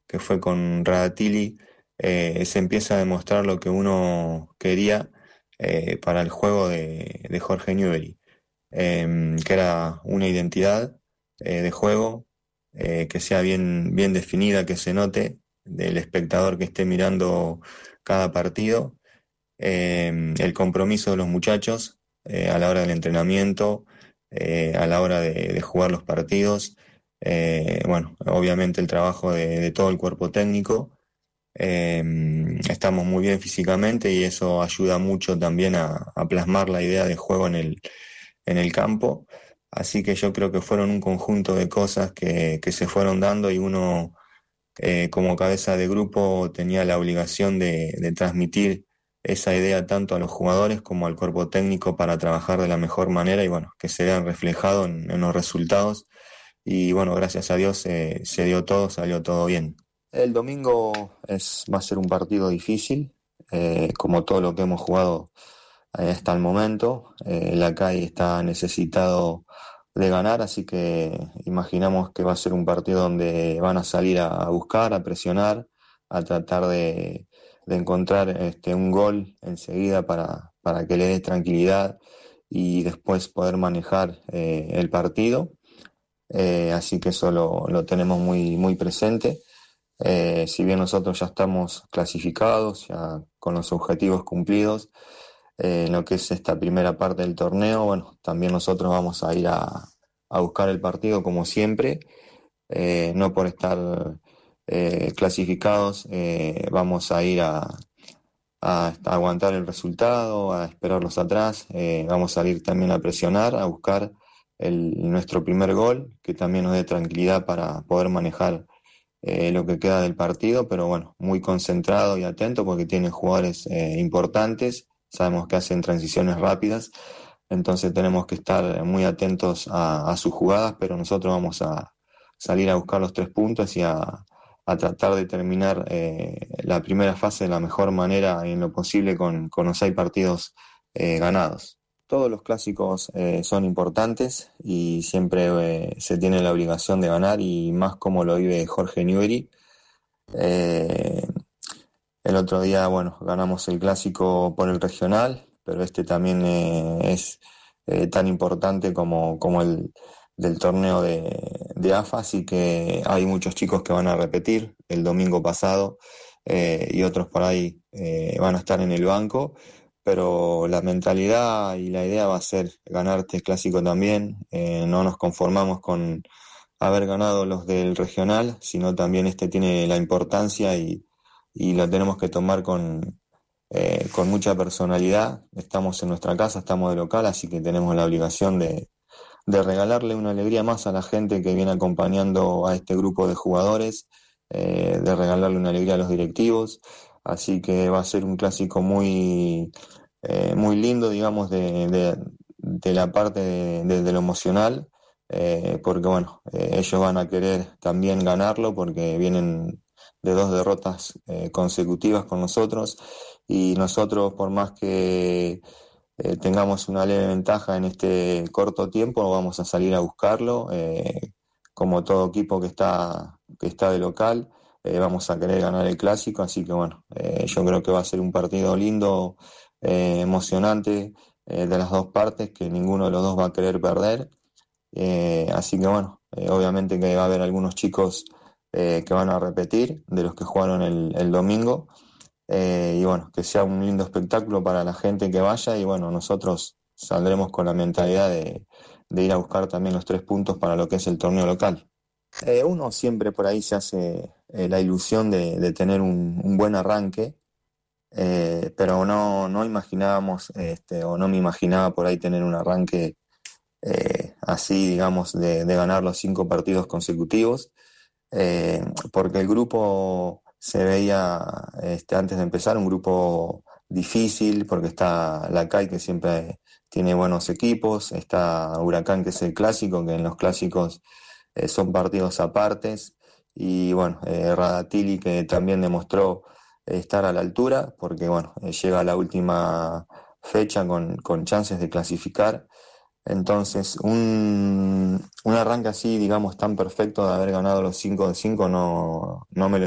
que fue con Radatili, se empieza a demostrar lo que uno quería para el juego de Jorge Newbery, que era una identidad de juego que sea bien definida, que se note del espectador que esté mirando cada partido, el compromiso de los muchachos a la hora del entrenamiento, a la hora de jugar los partidos, bueno, obviamente el trabajo de todo el cuerpo técnico. Estamos muy bien físicamente y eso ayuda mucho también a plasmar la idea de juego en el campo. Así que yo creo que fueron un conjunto de cosas que se fueron dando y uno como cabeza de grupo tenía la obligación de transmitir esa idea tanto a los jugadores como al cuerpo técnico para trabajar de la mejor manera y bueno, que se vean reflejados en los resultados. Y bueno, gracias a Dios se dio todo, salió todo bien. El domingo va a ser un partido difícil, como todo lo que hemos jugado hasta el momento. La CAI está necesitado de ganar, así que imaginamos que va a ser un partido donde van a salir a buscar, a presionar, a tratar de encontrar un gol enseguida para que le dé tranquilidad y después poder manejar el partido. Así que eso lo tenemos muy presente. Si bien nosotros ya estamos clasificados, ya con los objetivos cumplidos, en lo que es esta primera parte del torneo, bueno, también nosotros vamos a ir a buscar el partido como siempre, no por estar clasificados, vamos a ir a aguantar el resultado, a esperarlos atrás, vamos a ir también a presionar, a buscar nuestro primer gol, que también nos dé tranquilidad para poder manejar lo que queda del partido, pero bueno, muy concentrado y atento porque tiene jugadores importantes, sabemos que hacen transiciones rápidas, entonces tenemos que estar muy atentos a sus jugadas, pero nosotros vamos a salir a buscar los 3 puntos y a tratar de terminar la primera fase de la mejor manera en lo posible con los 6 partidos ganados. Todos los clásicos son importantes y siempre se tiene la obligación de ganar y más como lo vive Jorge Newbery. Eh, el otro día, bueno, ganamos el clásico por el regional, pero este también es tan importante como el del torneo de AFA, así que hay muchos chicos que van a repetir el domingo pasado y otros por ahí van a estar en el banco, pero la mentalidad y la idea va a ser ganar este clásico también, no nos conformamos con haber ganado los del regional, sino también este tiene la importancia y lo tenemos que tomar con mucha personalidad. Estamos en nuestra casa, estamos de local, así que tenemos la obligación de regalarle una alegría más a la gente que viene acompañando a este grupo de jugadores, de regalarle una alegría a los directivos. Así que va a ser un clásico muy lindo, digamos, de la parte de lo emocional, porque bueno, ellos van a querer también ganarlo porque vienen de 2 derrotas consecutivas con nosotros y nosotros por más que tengamos una leve ventaja en este corto tiempo, vamos a salir a buscarlo, como todo equipo que está de local, vamos a querer ganar el clásico, así que bueno, yo creo que va a ser un partido lindo, emocionante, de las 2 partes, que ninguno de los dos va a querer perder. Así que bueno, obviamente que va a haber algunos chicos que van a repetir de los que jugaron el domingo. Y bueno, que sea un lindo espectáculo para la gente que vaya y bueno, nosotros saldremos con la mentalidad de ir a buscar también los 3 puntos para lo que es el torneo local. Uno siempre por ahí se hace la ilusión de tener un buen arranque, pero no imaginábamos, o no me imaginaba por ahí tener un arranque así, digamos, de ganar los 5 partidos consecutivos, porque el grupo se veía antes de empezar un grupo difícil, porque está la CAI que siempre tiene buenos equipos, está Huracán que es el clásico, que en los clásicos son partidos apartes, y bueno, Radatili que también demostró estar a la altura, porque bueno, llega a la última fecha con chances de clasificar. Entonces, un arranque así, digamos, tan perfecto de haber ganado los 5 de 5 no me lo